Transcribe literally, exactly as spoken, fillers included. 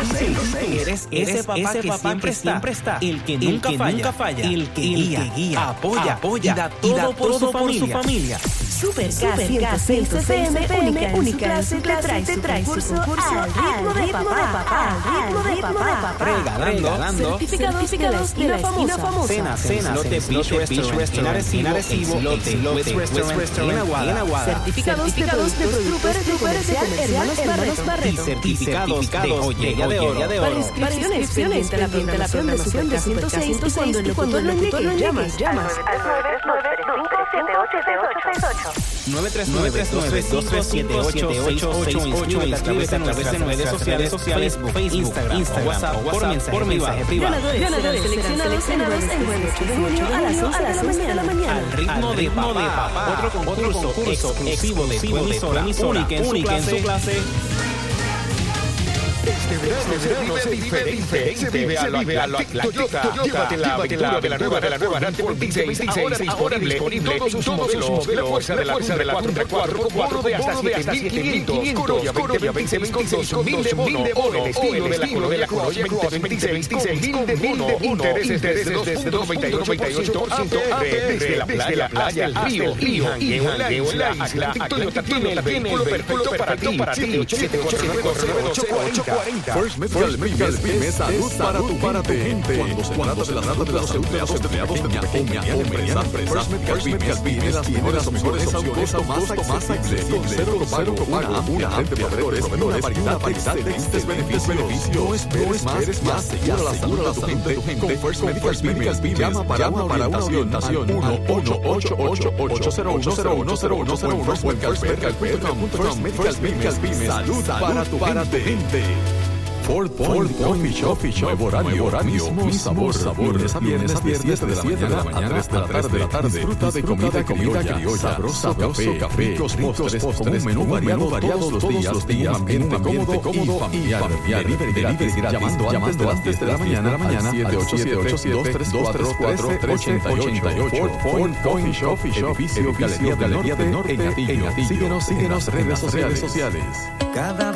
Eres ese papá, ese que, papá siempre que siempre está, el que nunca, el que falla, nunca falla, el que el guía, que guía, apoya, apoya y da todo, y da por, todo su por su familia. Super K ciento seis F M, única clase, te trae, te trae su concurso al ritmo de papá, al ritmo de papá. Regalando certificados de la esquina famosa. Cena, cena, Lotte Beach Restaurant en Arecibo, Lotte West Restaurant en Aguada. Certificados de productores de comercial Hermanos Barreto. Y certificados de joyería de oro. Para inscripciones, pendiente la programación de Super K ciento seis y cuando el locutor no llegue, llamas, llamas. nueve tres nueve, dos tres siete, ocho ocho ocho ocho. Escribes a través de nuestras redes sociales, Facebook, Instagram, WhatsApp, por mensaje privado. Ganadores seleccionados en jueves ocho de junio a las once de la mañana. Al ritmo de papá. Otro concurso exclusivo de tu emisora, única en su clase. Este verano se vive diferente, se vive a lo Toyota. Llévate la aventura de la nueva de la nueva RAV cuatro veintiséis, ahora disponible en todos sus modelos. La fuerza de la de la Tundra cuatro, bono de hasta siete mil quinientos, Corolla veinte veintiséis con dos mil de bono, o el estilo de la Corolla Cross veinte veintiséis con mil de bono, intereses desde dos punto noventa y ocho por ciento A P R, desde la playa hasta el río, río, Geoline, la isla, Toyota tiene el vehículo perfecto para ti, siete ocho siete ocho nueve ocho cuatro cero. First Medical Pymes, salud para tu para tu gente. Cuando se trata de la trata de los empleados de pequeña o mediana empresa, First Medical Pymes tiene las mejores opciones a un costo más accesible, cero copago, una amplia red de proveedores, una variedad de excelentes beneficios. No esperes más, asegura la salud de tu gente con First Medical Pymes. Llama para una orientación uno ocho ocho ocho ocho cero uno cero uno cero uno cero uno o en first medical pymes. Salud para tu para tu gente. Ford Point Coffee Shop, nuevo horario, mismo sabor, sabor, lunes a viernes, de siete de la mañana a tres de la tarde, disfruta de comida criolla, sabroso café, ricos postres, un menú variado todos los días, un ambiente cómodo y familiar, delivery llamando antes de la mañana, al siete ocho siete, dos tres cuatro, ocho ocho. Ford Point Coffee Shop, edificio Galería del Norte en Atillo. Síguenos en las redes sociales.